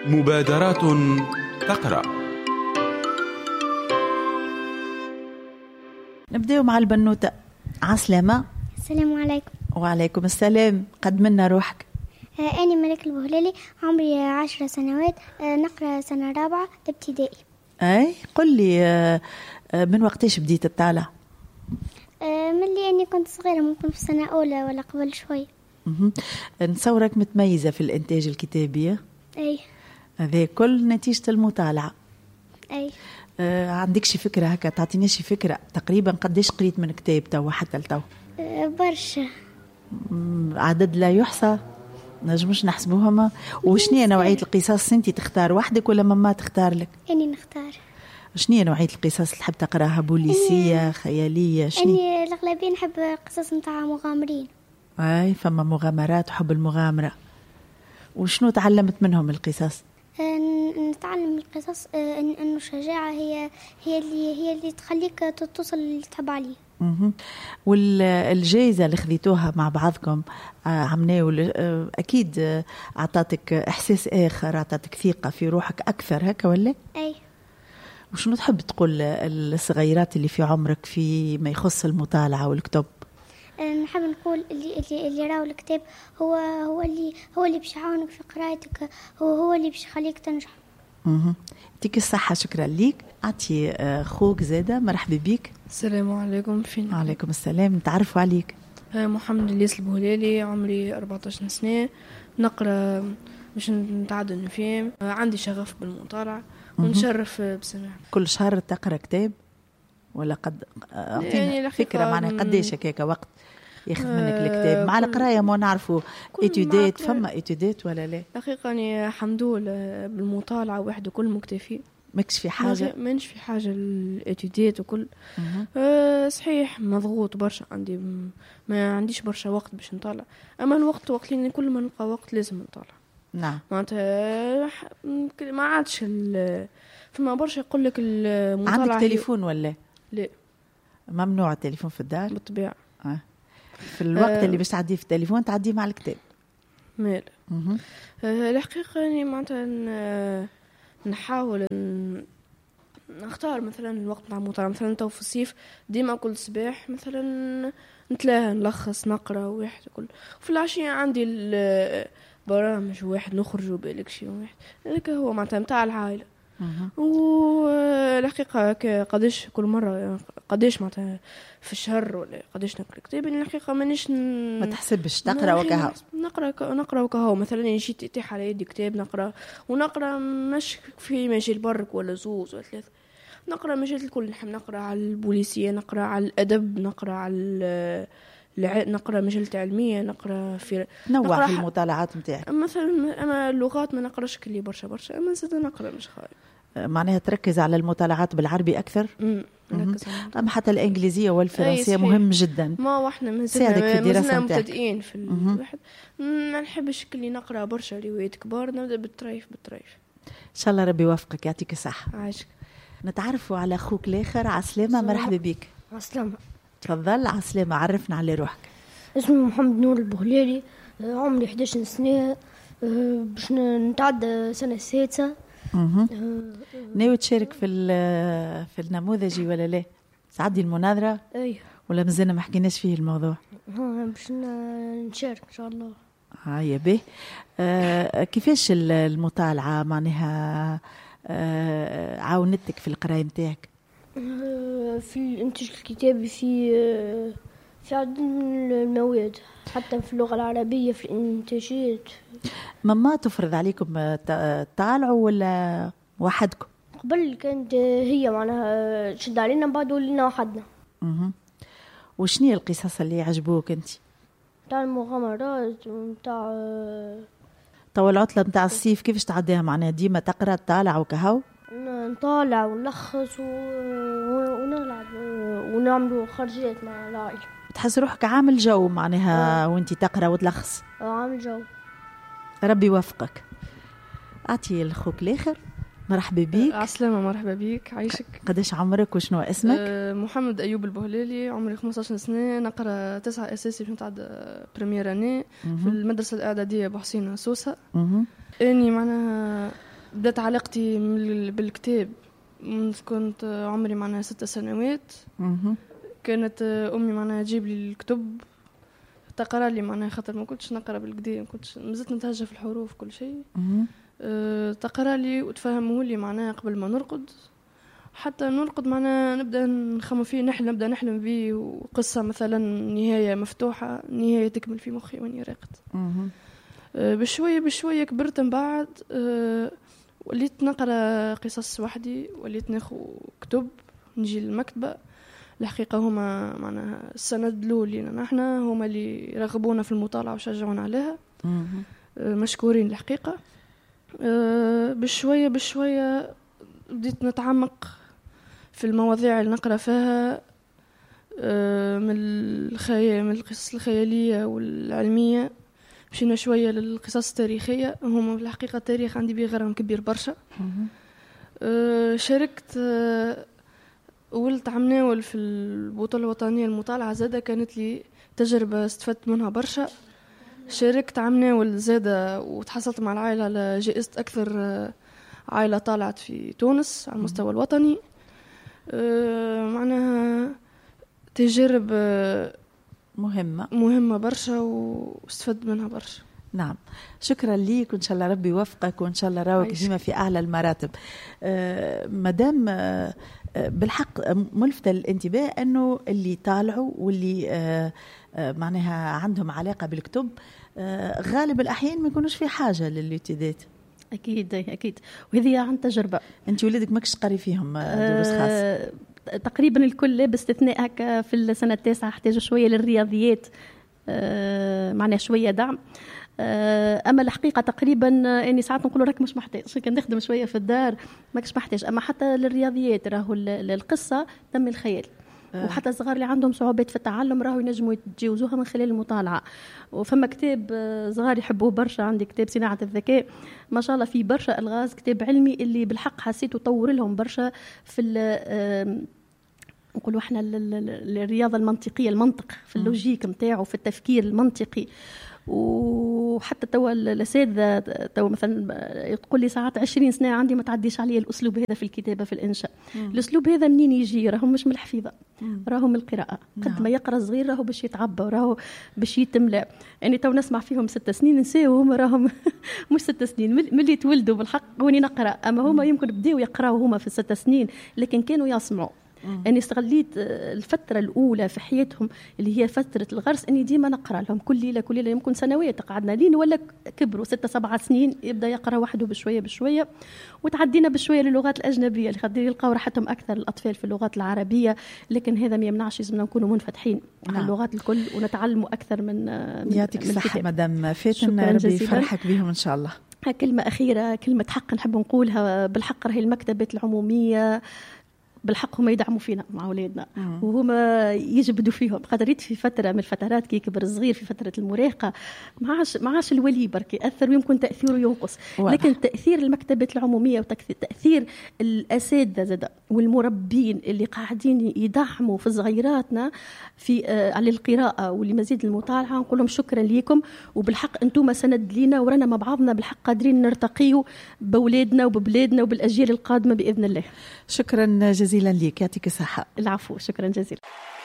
مبادرات تقرأ. نبدأ مع البنوتة. عسلامة. السلام عليكم. وعليكم السلام. قد منا روحك. أنا ملك البهلالي، عمري 10 سنوات، نقرأ سنة رابعة ابتدائي. أي قل لي، من وقتاش بديت تطالع؟ من اللي أني كنت صغيرة، ممكن في سنة أولى ولا قبل شوي. نصورك متميزة في الإنتاج الكتابي. أي هذا كل نتيجة المطالعة. أي عندك شي فكرة هكا؟ تعطيني شي فكرة تقريبا قديش قريت من كتاب تو حتى لتو؟ برشا. عدد لا يحصى، نجمش نحسبوهم. وشنية نوعية القصص انتي تختار وحدك ولا ماما تختار لك؟ أني نختار. شنية نوعية القصص اللي تحب تقراها؟ بوليسية، خيالية، شنية؟ أني الأغلبية نحب قصص متاع مغامرين. أي فما مغامرات، حب المغامرة. وشنو تعلمت منهم القصص؟ نتعلم القصص إنه الشجاعة هي اللي تخليك توصل اللي تحب عليه. والجائزة اللي خذيتوها مع بعضكم عمناو أكيد أعطتك إحساس آخر، أعطتك ثقة في روحك أكثر هكا ولا؟ أي. وشنو تحب تقول الصغيرات اللي في عمرك في ما يخص المطالعة والكتب؟ نحب نقول اللي راو الكتاب هو اللي باش يعاونك في قراءتك، هو اللي باش يخليك تنجح. يعطيك الصحة. شكرا ليك. أعطي خوك زادة. مرحبا بك. السلام عليكم. فين؟ وعليكم السلام. نتعرفوا عليك. محمد الياس البهلالي، عمري 14 سنة، نقرأ باش نتعدى نفهم، عندي شغف بالمطالعة ونشرف بسماع. كل شهر تقرأ كتاب ولا قد يعني فكرة معناها قديش هكاك وقت ياخذ منك الكتاب مع القراية؟ ما نعرفوا إتودات، فما إتودات ولا لا؟ حقيقة أنا حمدول بالمطالعة واحد وكل مكتفي، ماكش في حاجة؟ مانش في حاجة الإتودات وكل. صحيح مضغوط برشا، ما عنديش برشا وقت باش نطالع، أما الوقت وقت لأن كل ما نلقى وقت لازم نطالع. نعم. معناتها ما عادش فما برشا يقول لك المطالعة. عندك تليفون ولا لا؟ ممنوع التليفون في الدار بالطبيعة. في الوقت اللي باش تعديه في التليفون تعديه مع الكتاب. مال. الحقيقة أني معناتها نحاول نختار مثلا الوقت مع المطالعة. مثلا تو في الصيف ديما كل صباح مثلا نتلاها نلخص نقرأ واحد وكل، وفي العشية عندي برامج واحد نخرج بالك شيء واحد، هذاك هو معناتها متاع العائلة. والحقيقة قديش كل مرة قديش معناتها في الشهر ولا قديش نقرأ كتاب، الحقيقة ما تحسبش تقرأ وكهو. نقرأ وكهو. مثلا نجيت يتيح على يدي كتاب نقرأ مش في مجال برك ولا زوز ولا ثلاثة، نقرأ مجال الكل. نحب نقرأ على البوليسية، نقرأ على الأدب، نقرأ على نقرأ مجلة علمية، نقرأ في نوع في المطالعات متاعك. مثلا أما اللغات ما نقرأش كلي برشا، أما زاد نقرأ مش خايف. معناها تركز على المطالعات بالعربي أكثر. أما حتى الإنجليزية والفرنسية مهم جدا. ما احنا مازلنا مبتدئين في الواحد. ما نحبش كلي نقرأ برشا روايات كبار، نبدأ بالطريف. إن شاء الله ربي يوفقك، يعطيك الصحة. عايشك. نتعرفوا على أخوك الآخر. عسلامة. مرحبا بك. عسلامة. تفضل. عسلامة. عرفنا على روحك. اسمي محمد نور البهلالي، عمري 11 سنة، باش نتعدى سنة السادسة. ناوي تشارك في النموذجي ولا لا؟ تعدي المناظرة؟ اي. ولا مازلنا ما حكيناش فيه الموضوع؟ باش نشارك ان شاء الله. يا به. كيفاش المطالعة معناها عاونتك في القراية نتاعك؟ في الانتاج الكتابي في عدد من المواد، حتى في اللغة العربية في الانتاجات. ماما تفرض عليكم تطالعوا ولا وحدكم؟ قبل كانت هي معناها تشد علينا، بعد ولينا وحدنا. وشني القصص اللي يعجبوك انت؟ تاع المغامرات وتاع تو العطلة متاع الصيف كيفاش تعديها؟ معناها ديما تقرأ تطالع وكهو؟ نطالع ونلخص ونلعب ونعملوا خرجات مع العائلة. تحس روحك عامل جو معناها وانتي تقرأ وتلخص؟ عامل جو. ربي يوفقك. أعطي الأخوك الآخر. مرحبا بيك. عسلامة. مرحبا بيك. عايشك. قداش عمرك وشنو اسمك؟ محمد أيوب البهلالي، عمري 15 سنة، نقرأ 9 أساسي باش نتعدى بريمير أني في المدرسة الإعدادية بحسين سوسة. أني معناها بدأت علاقتي بالكتاب منذ كنت عمري معناها 6 سنوات. كانت أمي معناها تجيب لي الكتب تقرأ لي معناها، خاطر ما كنتش نقرأ بالكدا، ما كنتش مازلت نتهجى في الحروف كل شيء. تقرأ لي وتفهمه لي معناها قبل ما نرقد، حتى نرقد معناها نبدأ نخمم فيه، نبدأ نحلم به، وقصة مثلا نهاية مفتوحة، نهاية تكمل في مخي واني راقد. بشوية بشوية كبرت من بعد، وليت نقرأ قصص وحدي، وليت ناخو كتب نجي للمكتبة. الحقيقة هما معناها السند الأول لنا نحنا، هما اللي رغبونا في المطالعة وشجعونا عليها. مشكورين الحقيقة. بشوية بشوية بديت نتعمق في المواضيع اللي نقرأ فيها، من القصص الخيالية والعلمية، مشينا شوية للقصص التاريخية. هم في الحقيقة التاريخ عندي بيه غرام كبير برشا. شاركت ولت عمناول في البطولة الوطنية المطالعة، زادة كانت لي تجربة استفدت منها برشا. شاركت عمناول زادة وتحصلت مع العائلة على جائزة أكثر عائلة طالعت في تونس على المستوى الوطني. معناها تجرب مهمة برشا واستفدت منها برشا. نعم، شكرا ليك، وإن شاء الله ربي يوفقك، وإن شاء الله راوك ديما في أعلى المراتب. مدام بالحق ملفتة الانتباه أنه اللي طالعوا واللي معناها عندهم علاقة بالكتب غالب الأحيان ما يكونوش في حاجة لليوتيدات. أكيد، وهذه عن تجربة. أنت ولادك ماكش تقري فيهم دروس خاصة؟ تقريبا الكل، باستثناء هكا في السنة 9 احتاج شوية للرياضيات، معناها شوية دعم. أما الحقيقة تقريبا أني ساعات نقول راك مش محتاج، كان نخدم شوية في الدار ماكش محتاج. أما حتى للرياضيات راهو القصة تم الخيال، وحتى الصغار اللي عندهم صعوبات في التعلم راهو ينجموا يتجاوزوها من خلال المطالعة. وفما كتاب صغار يحبوه برشا، عندي كتاب صناعة الذكاء، ما شاء الله فيه برشا ألغاز، كتاب علمي اللي بالحق حسيته طور لهم برشا في نقولوا احنا الرياضة المنطقية، المنطق في اللوجيك متاعه، في التفكير المنطقي. وحتى توا الأساتذة توا مثلا تقول لي ساعات 20 سنة عندي ما تعديش علي الأسلوب هذا في الكتابة في الإنشاء. الأسلوب هذا منين يجي؟ راهو مش من الحفيظة، راهو من القراءة. قد ما يقرأ صغير راهو باش يتعبى، راهو باش يتملى. يعني تو نسمع فيهم 6 سنين نساو هما راهم مش 6 سنين ملي تولدوا بالحق واني نقرأ. أما هما يمكن بديوا يقرأوا هما في 6 سنين، لكن كانوا يسمعوا. أني استغليت الفترة الأولى في حياتهم اللي هي فترة الغرس، أني ديما نقرأ لهم كل ليلة يمكن سنوات قعدنا لين ولا كبروا 6-7 سنين يبدأ يقرأ وحده بشوية بشوية. وتعدينا بشوية للغات الأجنبية اللي خاطر يلقاو راحتهم أكثر الأطفال في اللغات العربية، لكن هذا ما يمنعش لازمنا نكونوا منفتحين على اللغات الكل ونتعلموا أكثر من يعطيك الصحة مدام فاتن، ربي يفرحك بهم إن شاء الله. كلمة أخيرة، كلمة حق نحب نقولها بالحق، راهي المكتبات العمومية بالحق هما يدعموا فينا مع أولادنا، وهما يجبدوا فيهم. قدرت في فترة من الفترات كي كبر الصغير في فترة المراهقة ما عاش الولي بركي أثر، ويمكن تأثيره ينقص، لكن تأثير المكتبات العمومية وتأثير الأساتذة زاد والمربين اللي قاعدين يدعموا في صغيراتنا في على القراءة ولمزيد المطالعة، نقول لهم شكرا لكم. وبالحق أنتم سند لينا، ورانا مع بعضنا بالحق قادرين نرتقيوا بأولادنا وببلادنا وبالأجيال القادمة بإذن الله. شكرا جزيلا لك، يعطيك الصحة. العفو، شكرا جزيلا.